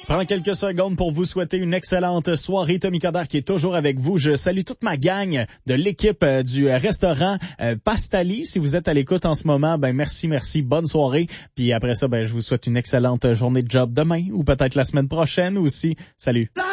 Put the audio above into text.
Je prends quelques secondes pour vous souhaiter une excellente soirée. Tommy Coderre qui est toujours avec vous. Je salue toute ma gang de l'équipe du restaurant Pastali. Si vous êtes à l'écoute en ce moment, merci. Bonne soirée. Puis après ça, je vous souhaite une excellente journée de job demain ou peut-être la semaine prochaine aussi. Salut.